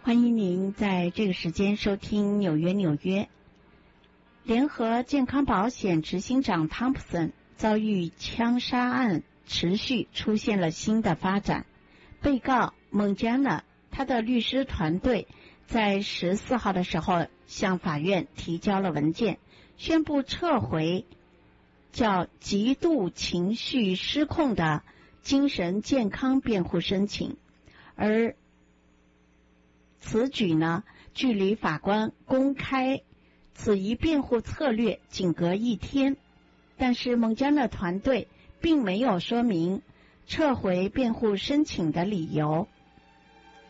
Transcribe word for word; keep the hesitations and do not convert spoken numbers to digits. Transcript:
欢迎您在这个时间收听纽约纽约。联合健康保险执行长汤普森遭遇枪杀案持续出现了新的发展。被告蒙加纳他的律师团队在十四号的时候向法院提交了文件，宣布撤回叫极度情绪失控的精神健康辩护申请。而此举呢，距离法官公开此一辩护策略仅隔一天，但是蒙加纳团队并没有说明撤回辩护申请的理由。